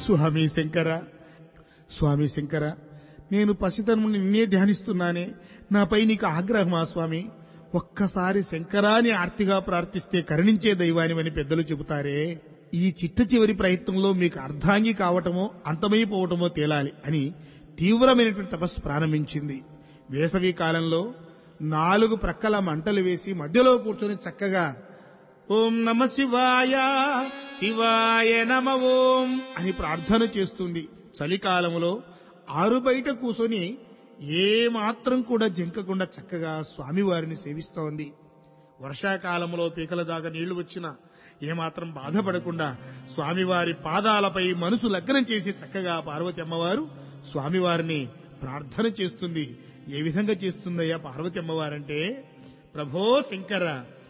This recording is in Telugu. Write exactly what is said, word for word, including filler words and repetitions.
స్వామి శంకర, స్వామి శంకర, నేను పసితనము నిన్నే ధ్యానిస్తున్నానే, నాపై నీకు ఆగ్రహమా స్వామి? ఒక్కసారి శంకరాని ఆర్తిగా ప్రార్థిస్తే కరుణించే దైవానివని పెద్దలు చెబుతారే, ఈ చిట్ట చివరి ప్రయత్నంలో మీకు అర్ధాంగి కావటమో అంతమైపోవటమో తేలాలి అని తీవ్రమైనటువంటి తపస్సు ప్రారంభించింది. వేసవి కాలంలో నాలుగు ప్రక్కల మంటలు వేసి మధ్యలో కూర్చొని చక్కగా ఓం నమ శివాయ, శివాయ నమ ఓం అని ప్రార్థన చేస్తుంది. చలికాలంలో ఆరు బయట కూర్చొని ఏ మాత్రం కూడా జంకకుండా చక్కగా స్వామివారిని సేవిస్తోంది. వర్షాకాలంలో పీకల దాకా నీళ్లు వచ్చినా ఏమాత్రం బాధపడకుండా స్వామివారి పాదాలపై మనసు లగ్నం చేసి చక్కగా పార్వతి అమ్మవారు స్వామివారిని ప్రార్థన చేస్తుంది. ఏ విధంగా చేస్తుందయ్యా పార్వతి అమ్మవారంటే, ప్రభో శంకర,